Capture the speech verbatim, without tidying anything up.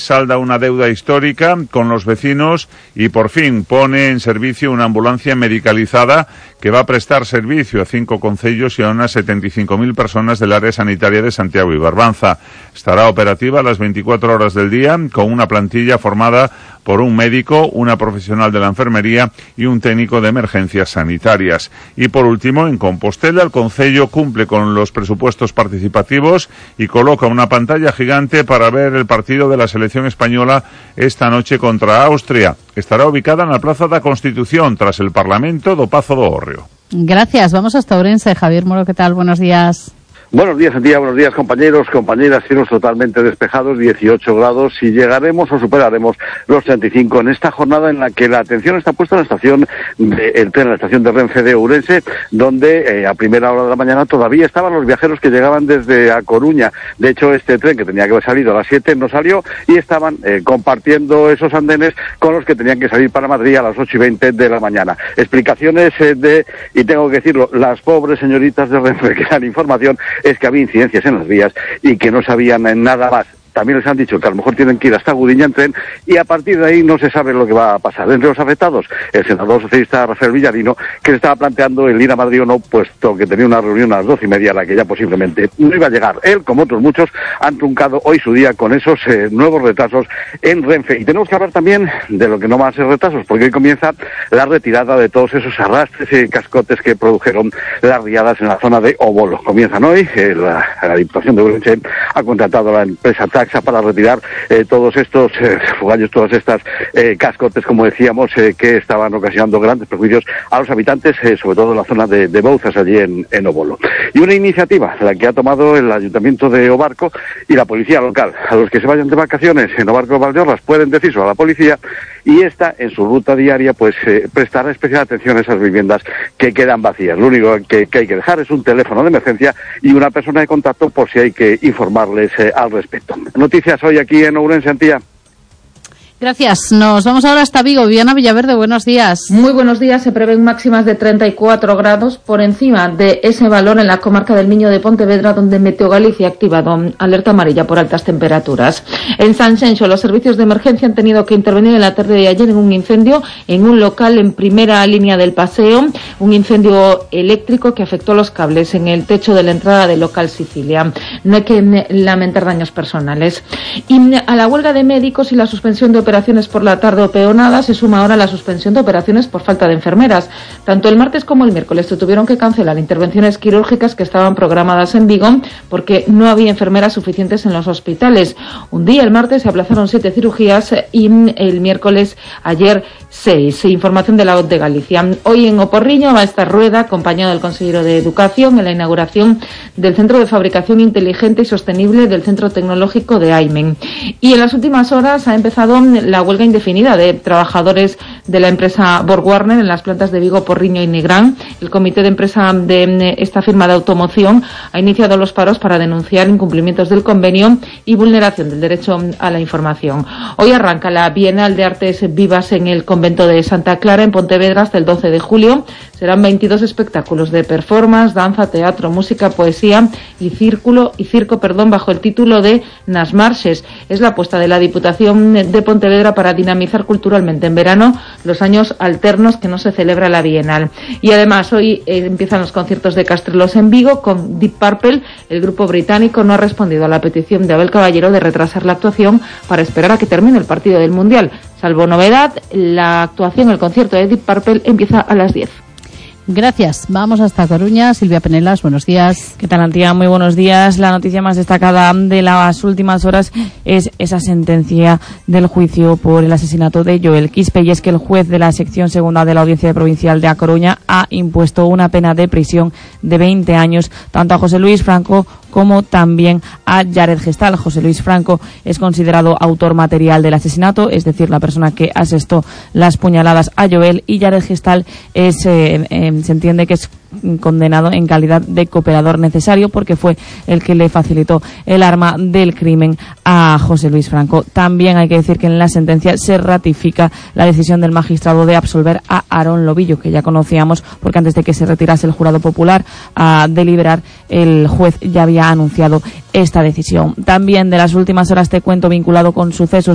salda una deuda histórica con los vecinos y por fin pone en servicio una ambulancia medicalizada que va a prestar servicio a cinco concellos y a unas setenta y cinco mil personas del área sanitaria de Santiago y Barbanza. Estará operativa a las veinticuatro horas del día con una plantilla formada por un médico, una profesional de la enfermería y un técnico de emergencias sanitarias. Y por último, en Compostela, el concello cumple con los presupuestos participativos y coloca una pantalla gigante para ver el partido de la selección española esta noche contra Austria. Estará ubicada en la Plaza da Constitución, tras el Parlamento do Pazo do Hórreo. Gracias. Vamos hasta Ourense. Javier Moro, ¿qué tal? Buenos días. Buenos días, Antía, buenos días, compañeros, compañeras, cielos totalmente despejados, dieciocho grados, y llegaremos o superaremos los treinta y cinco en esta jornada en la que la atención está puesta en la estación de, el tren, en la estación de Renfe de Ourense, donde eh, a primera hora de la mañana todavía estaban los viajeros que llegaban desde A Coruña. De hecho, este tren que tenía que haber salido a las siete no salió y estaban eh, compartiendo esos andenes con los que tenían que salir para Madrid a las ocho y veinte de la mañana. Explicaciones eh, de, y tengo que decirlo, las pobres señoritas de Renfe que dan información, es que había incidencias en las vías y que no sabían nada más. También les han dicho que a lo mejor tienen que ir hasta Gudiña en tren y a partir de ahí no se sabe lo que va a pasar. Entre los afectados, el senador socialista Rafael Villarino, que le estaba planteando el ir a Madrid o no, puesto que tenía una reunión a las doce y media a la que ya posiblemente no iba a llegar. Él, como otros muchos, han truncado hoy su día con esos eh, nuevos retrasos en Renfe. Y tenemos que hablar también de lo que no van a ser retrasos, porque hoy comienza la retirada de todos esos arrastres y cascotes que produjeron las riadas en la zona de Obolo. Comienzan hoy, eh, la, la Diputación de Ourense ha contratado a la empresa Taxa para retirar eh, todos estos eh, fugallos, todas estas eh, cascotes, como decíamos, eh, que estaban ocasionando grandes perjuicios a los habitantes, eh, sobre todo en la zona de, de Bouzas, allí en, en Obolo. Y una iniciativa, la que ha tomado el Ayuntamiento de Obarco y la Policía Local. A los que se vayan de vacaciones en Obarco de Valdeorras pueden decirlo a la policía, y esta, en su ruta diaria, pues eh, prestará especial atención a esas viviendas que quedan vacías. Lo único que, que hay que dejar es un teléfono de emergencia y una persona de contacto por si hay que informarles eh, al respecto. Noticias hoy aquí en Ourense, Antía. Gracias. Nos vamos ahora hasta Vigo. Viviana Villaverde, buenos días. Muy buenos días. Se prevén máximas de treinta y cuatro grados por encima de ese valor en la comarca del Miño de Pontevedra, donde Meteo Galicia ha activado alerta amarilla por altas temperaturas. En Sanxenxo, los servicios de emergencia han tenido que intervenir en la tarde de ayer en un incendio en un local en primera línea del paseo, un incendio eléctrico que afectó los cables en el techo de la entrada del local Sicilia. No hay que lamentar daños personales. Y a la huelga de médicos y la suspensión de operaciones por la tarde o peonada se suma ahora la suspensión de operaciones por falta de enfermeras. Tanto el martes como el miércoles se tuvieron que cancelar intervenciones quirúrgicas que estaban programadas en Vigo porque no había enfermeras suficientes en los hospitales. Un día, el martes, se aplazaron siete cirugías y el miércoles, ayer, seis. Información de la O T de Galicia. Hoy en Oporriño va a estar Rueda, acompañado del consejero de Educación, en la inauguración del Centro de Fabricación Inteligente y Sostenible del Centro Tecnológico de Aimen. Y en las últimas horas ha empezado la huelga indefinida de trabajadores de la empresa Borg Warner en las plantas de Vigo, Porriño y Nigrán. El comité de empresa de esta firma de automoción ha iniciado los paros para denunciar incumplimientos del convenio y vulneración del derecho a la información. Hoy arranca la Bienal de Artes Vivas en el convento de Santa Clara, en Pontevedra, hasta el doce de julio. Serán veintidós espectáculos de performance, danza, teatro, música, poesía y círculo y circo, perdón, bajo el título de Nas Marches. Es la apuesta de la Diputación de Pontevedra para dinamizar culturalmente en verano los años alternos que no se celebra la Bienal. Y además hoy eh, empiezan los conciertos de Castrelos en Vigo con Deep Purple. El grupo británico no ha respondido a la petición de Abel Caballero de retrasar la actuación para esperar a que termine el partido del Mundial. Salvo novedad, la actuación, el concierto de Deep Purple empieza a las diez. Gracias. Vamos hasta Coruña. Silvia Penelas, buenos días. ¿Qué tal, Antía? Muy buenos días. La noticia más destacada de las últimas horas es esa sentencia del juicio por el asesinato de Joel Quispe, y es que el juez de la sección segunda de la Audiencia Provincial de A Coruña ha impuesto una pena de prisión de veinte años tanto a José Luis Franco como también a Jared Gestal. José Luis Franco es considerado autor material del asesinato, es decir, la persona que asestó las puñaladas a Joel, y Jared Gestal es, eh, eh, se entiende que es condenado en calidad de cooperador necesario porque fue el que le facilitó el arma del crimen a José Luis Franco. También hay que decir que en la sentencia se ratifica la decisión del magistrado de absolver a Aarón Lobillo, que ya conocíamos porque antes de que se retirase el jurado popular a deliberar, el juez ya había anunciado esta decisión. También de las últimas horas te cuento, vinculado con sucesos